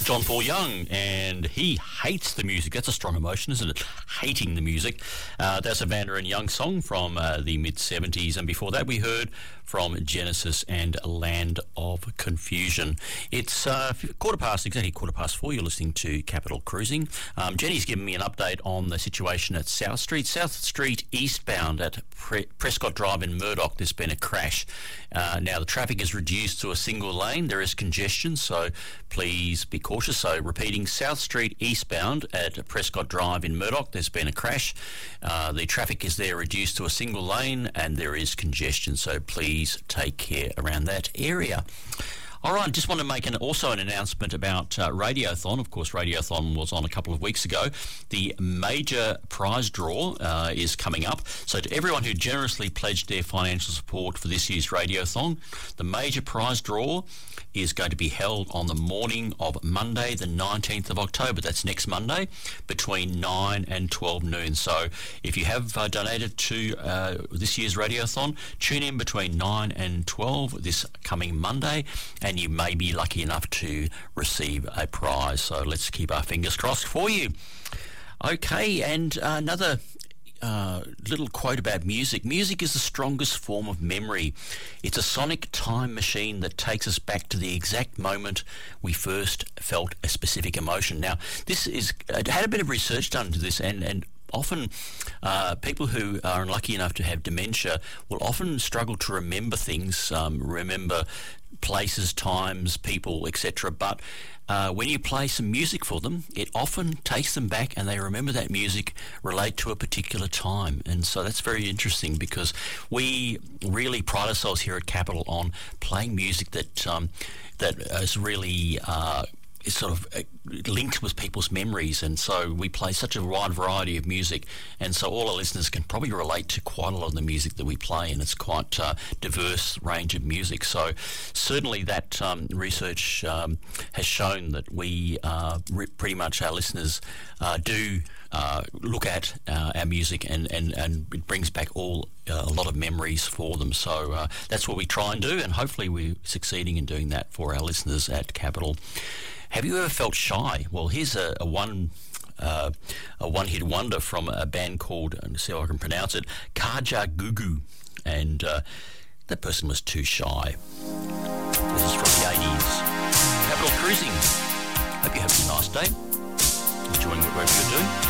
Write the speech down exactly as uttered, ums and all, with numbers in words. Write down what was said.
John Paul Young, and he hates the music. That's a strong emotion, isn't it? Hating the music. Uh, that's a Vanda and Young song from uh, the mid seventies, and before that we heard from Genesis and Land of Confusion. It's uh, quarter past, exactly quarter past four. You're listening to Capital Cruising. Um, Jenny's given me an update on the situation at South Street. South Street eastbound at Pre- Prescott Drive in Murdoch, there's been a crash. Uh, now the traffic is reduced to a single lane. There is congestion, so please be cautious. So repeating, South Street eastbound at Prescott Drive in Murdoch, there's been a crash. Uh, the traffic is there reduced to a single lane and there is congestion, so please take care around that area. All right, just want to make an, also an announcement about uh, Radiothon. Of course, Radiothon was on a couple of weeks ago. The major prize draw uh, is coming up. So to everyone who generously pledged their financial support for this year's Radiothon, the major prize draw is going to be held on the morning of Monday, the nineteenth of October. That's next Monday, between nine and twelve noon. So if you have uh, donated to uh, this year's Radiothon, tune in between nine and twelve this coming Monday, and you may be lucky enough to receive a prize. So let's keep our fingers crossed for you. Okay, and uh, another uh, little quote about music. Music is the strongest form of memory. It's a sonic time machine that takes us back to the exact moment we first felt a specific emotion. Now, this is, I had a bit of research done to this, and, and often uh, people who are unlucky enough to have dementia will often struggle to remember things, um, remember places, times, people, et cetera. But uh, when you play some music for them, it often takes them back and they remember that music relate to a particular time. And so that's very interesting, because we really pride ourselves here at Capital on playing music that um, that is really uh, is sort of linked with people's memories, and so we play such a wide variety of music, and so all our listeners can probably relate to quite a lot of the music that we play, and it's quite a diverse range of music. So certainly that um, research um, has shown that we uh, re- pretty much our listeners uh, do uh, look at uh, our music, and, and, and it brings back all uh, a lot of memories for them. So uh, that's what we try and do, and hopefully we're succeeding in doing that for our listeners at Capital. Have you ever felt shy? Well, here's a, a one uh, a one-hit wonder from a band called, let's see if I can pronounce it, Kajagoogoo, and uh, that person was too shy. This is from the eighties. Capital Cruising. Hope you're having a nice day. Enjoying whatever you're doing.